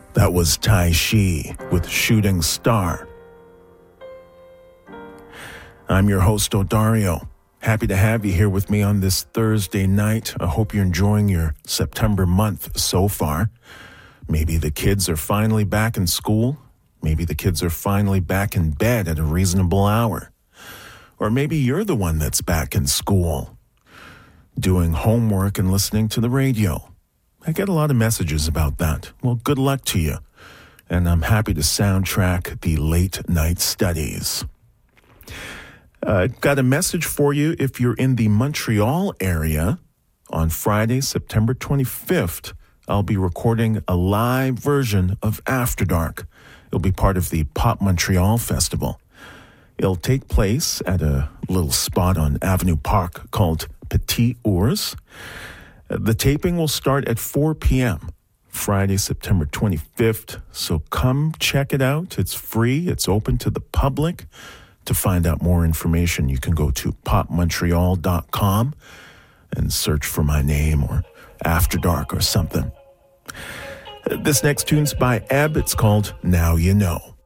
That was Tai Shi with Shooting Star. I'm your host, Odario. Happy to have you here with me on this Thursday night. I hope you're enjoying your September month so far. Maybe the kids are finally back in school. Maybe the kids are finally back in bed at a reasonable hour. Or maybe you're the one that's back in school, doing homework and listening to the radio. I get a lot of messages about that. Well, good luck to you. And I'm happy to soundtrack the late night studies. Got a message for you if you're in the Montreal area. On Friday, September 25th, I'll be recording a live version of After Dark. It'll be part of the Pop Montreal Festival. It'll take place at a little spot on Avenue Park called Petit Ours. The taping will start at 4 p.m. Friday, September 25th. So come check it out. It's free. It's open to the public. To find out more information, you can go to popmontreal.com and search for my name or After Dark or something. This next tune's by Ebb. It's called Now You Know.